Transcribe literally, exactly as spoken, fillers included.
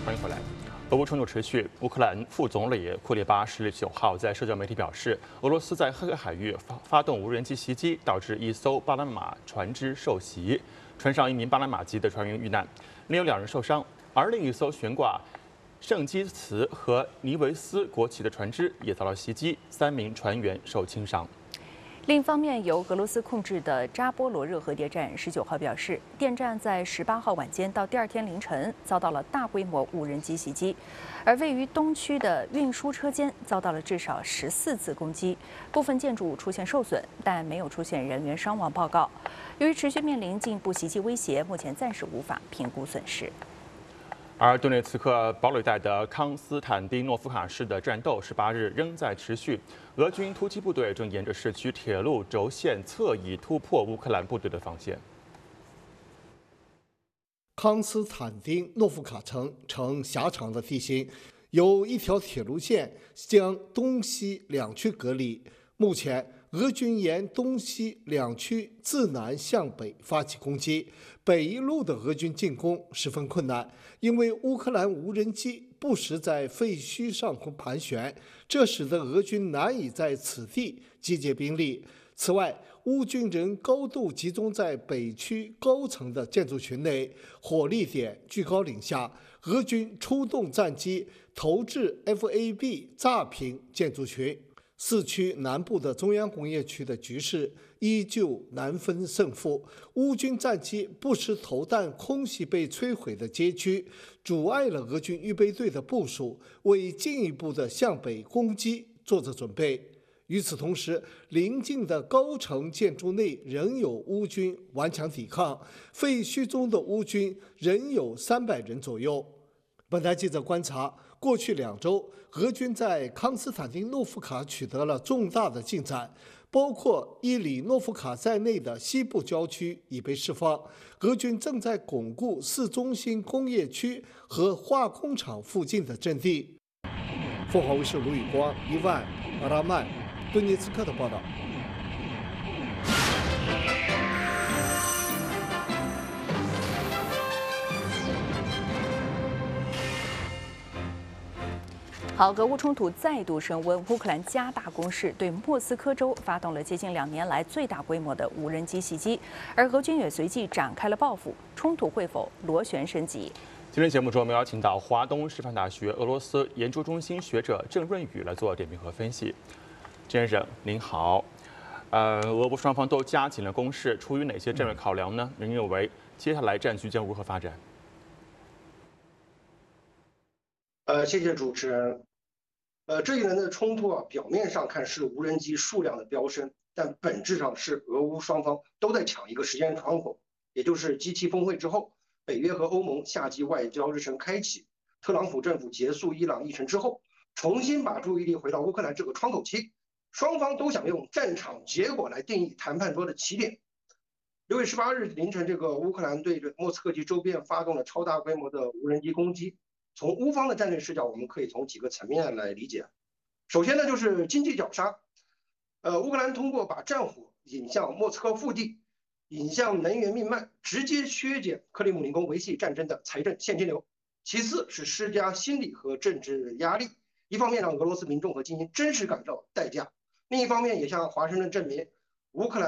欢迎回来。俄乌冲突持续，乌克兰副总理库列巴十九号在社交媒体表示，俄罗斯在黑海海域发发动无人机袭击，导致一艘巴拿马船只受袭，船上一名巴拿马籍的船员遇难，另有两人受伤，而另一艘悬挂圣基茨和尼维斯国旗的船只也遭到袭击，三名船员受轻伤。 另一方面，由俄罗斯控制的扎波罗热核电站十九号表示，电站在十八号晚间到第二天凌晨遭到了大规模无人机袭击，而位于东区的运输车间遭到了至少十四次攻击，部分建筑物出现受损，但没有出现人员伤亡报告。由于持续面临进一步袭击威胁，目前暂时无法评估损失。 而顿涅茨克堡垒带的康斯坦丁诺夫卡市的战斗十八日仍在持续，俄军突击部队正沿着市区铁路轴线侧翼突破乌克兰部队的防线。 康斯坦丁诺夫卡城呈狭长的地形，由一条铁路线将东西两区隔离。目前，俄军沿东西两区自南向北发起攻击，北一路的俄军进攻十分困难，因为乌克兰无人机不时在废墟上空盘旋，这使得俄军难以在此地集结兵力。此外，乌军仍高度集中在北区高层的建筑群内，火力点居高临下，俄军出动战机投掷 F A B 炸平建筑群。四区南部的中央工业区的局势依旧难分胜负，乌军战机不时投弹空袭被摧毁的街区，阻碍了俄军预备队的部署，为进一步的向北攻击做着准备。与此同时，邻近的高层建筑内仍有乌军顽强抵抗，废墟中的乌军仍有三百人左右。本台记者观察，过去两周，俄军在康斯坦丁诺夫卡取得了重大的进展，包括伊里诺夫卡在内的西部郊区已被释放。俄军正在巩固市中心工业区和化工厂附近的阵地。凤凰卫视卢宇光、伊万、阿拉曼、顿涅茨克的报道。 好，俄乌冲突再度升温，乌克兰加大攻势，对莫斯科州发动了接近两年来最大规模的无人机袭击，而俄军也随即展开了报复，冲突会否螺旋升级？ 今天节目中，我们邀请到华东师范大学俄罗斯研究中心学者郑润宇来做点评和分析。郑先生，您好。呃，俄乌双方都加紧了攻势，出于哪些战略考量呢？您认为接下来战局将如何发展？ 呃，谢谢主持人。呃，这一轮的冲突啊，表面上看是无人机数量的飙升，但本质上是俄乌双方都在抢一个时间窗口，也就是 G 七 峰会之后，北约和欧盟夏季外交日程开启，特朗普政府结束伊朗议程之后，重新把注意力回到乌克兰这个窗口期，双方都想用战场结果来定义谈判桌的起点。六月十八日凌晨，这个乌克兰对着莫斯科及周边发动了超大规模的无人机攻击。从乌方的战略视角，我们可以从几个层面来理解。首先呢，就是经济绞杀。呃，乌克兰通过把战火引向莫斯科腹地，引向能源命脉，直接削减克里姆林宫维系战争的财政现金流。其次是施加心理和政治压力，一方面让俄罗斯民众和精英真实感到代价，另一方面也向华盛顿证明乌克兰